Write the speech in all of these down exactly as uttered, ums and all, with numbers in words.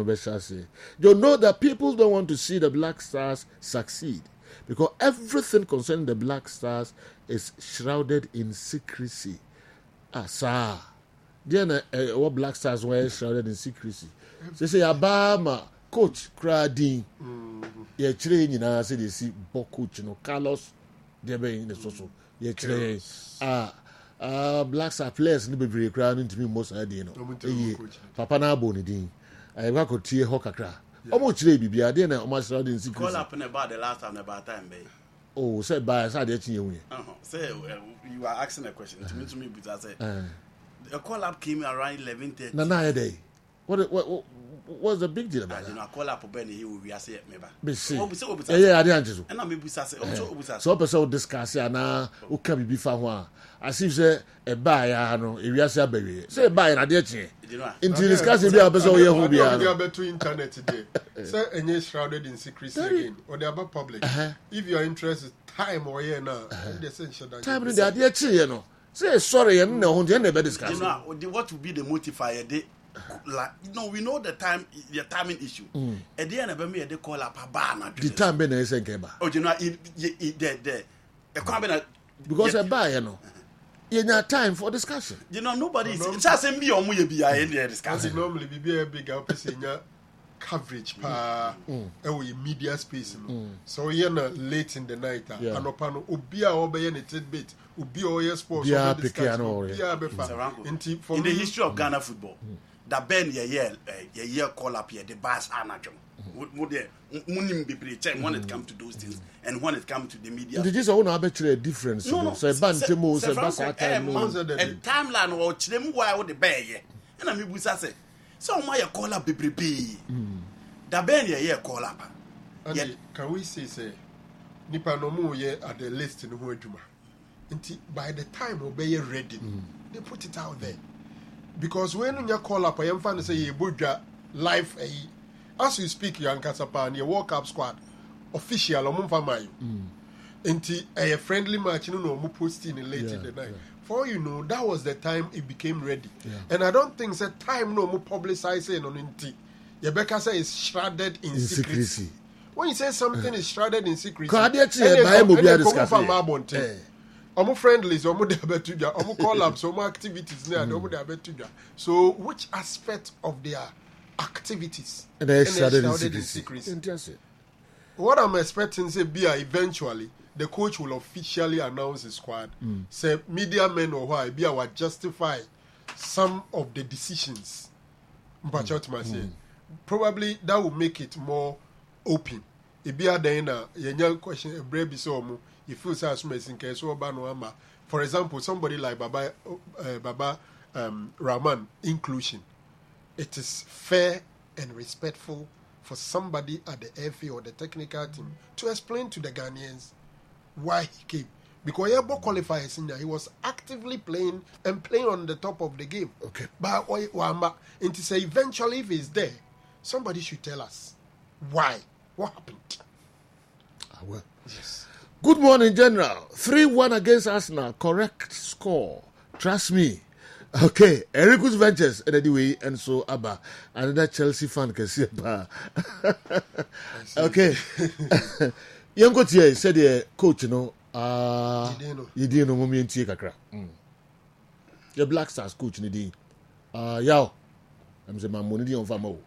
You know that people don't want to see the Black Stars succeed because everything concerning the Black Stars is shrouded in secrecy. Ah, sir. Then uh, what Black Stars were shrouded in secrecy. They say, Abama, coach, Cradin. Yeah, training, I say they see coach, you know, Carlos, they're in the social. Yeah, training. Ah, uh, Black Star players, need to be crowded into me most of the, you know. Papa na boni din. I work with Tia Hokakra. Almost today, be I didn't almost shrouded in secrecy. Call up about the last time about time, babe. Oh, said by side, you uh-huh. Say, uh, you are asking a question to me, to me, but I said, uh, a call up came around eleven thirty. Nana day. What, what, what, what's the big deal about that? You know, I call up Benny, he will be a say, maybe. But see, yeah, I didn't. And I maybe say, so, person discuss it now, who can be found. As if say a buy, I know, if you are say baby, say buy and I did you. Into discussing the episode, you will be able to internet today. Say, and you're shrouded in secrecy again, or the about public. If you are interested, time or year now, the essential time in the idea, you know. Say sorry, and no, you never discuss. You know, what would be the motivator? They, like, you know, we know the time, the timing issue. Mm. At the end of me, they call up a banner. The time Ben is a game. Oh, you know, it, it, it, the, the, the mm. because I buy, you know. You know, time for discussion. You know, nobody is just me or me be in there discussing. Normally, we be a big coverage pa mm. media space. Mm. So, you know, late in the night, yeah. And upon Ubia obey any tidbit, Ubia or sports, yeah, in the history of Ghana football. Mm. That Ben ye ye ye ye call up here the bars anajum. When it comes to those things and when it comes to the media, did this own arbitrary difference? No, no. So Bantimo, so a timeline or Chilemu why would the bear ye? And I mean, we say, so my call up baby. That Ben ye ye call up. Can we say, say, Nipa no more ye at the list in the word Juma? By the time obey ready, they put it out there. Because when you call up, I am fun to say you buja life as you speak, you Ankasapa and your walk up squad official or Mumfamayu. Inti a friendly match, you know, posting in late yeah, in the night. Yeah. For you know, that was the time it became ready. Yeah. And I don't think that time no more publicizing on Inti. Rebecca says it's shrouded in, in secrecy. secrecy. When you say something is shrouded in secrecy, Omo friendly, so omo debetuja, omo call-ups, omo activities, omo debetuja. So, which aspect of their activities and they shrouded in secrecy? Interesting. What I'm expecting, say, be eventually the coach will officially announce his squad. Mm. Say, media men or why be will justify some of the decisions. But mm. mm. probably that will make it more open. It be a dana, young question, a brave so. If you say for example, somebody like Baba uh, Baba um, Rahman inclusion, it is fair and respectful for somebody at the F A or the technical team to explain to the Ghanaians why he came. Because he qualifies in there, he was actively playing and playing on the top of the game. Okay. But and to say eventually if he's there, somebody should tell us why. What happened? Ah, well. Yes. Good morning, General. three one against Arsenal. Correct score. Trust me. Okay. Ericus Ventures, anyway, and so Abba. Another Chelsea fan can see Abba. Okay. Young Gautier said the coach, you know, uh, you didn't know me in Tiakra. The Black Stars coach, Nidi. Uh, Yao. I'm saying my money on Famo.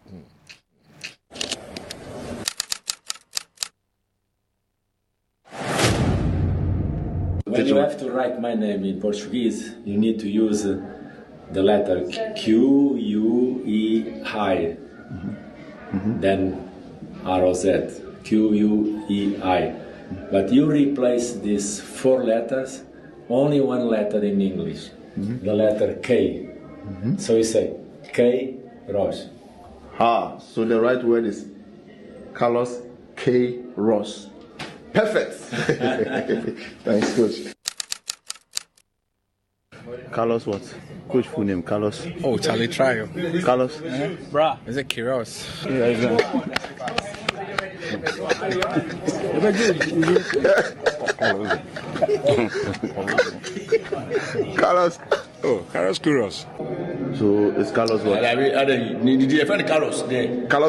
When you have to write my name in Portuguese, you need to use uh, the letter Q, U, E, I. Mm-hmm. Mm-hmm. Then R O Z. Q, U, E, I. But you replace these four letters, only one letter in English. Mm-hmm. The letter K. Mm-hmm. So you say K, Ross. Ah, so the right word is Carlos K. Ross. Perfect. Thanks, Coach. Carlos what? Coach full name, Carlos. Oh, Charlie Trio. Carlos? Uh-huh. Bruh. Is it Kiros? Yeah, exactly. Carlos. Oh, Carlos Kuros. So it's Carlos what? Did you find Carlos there? Carlos.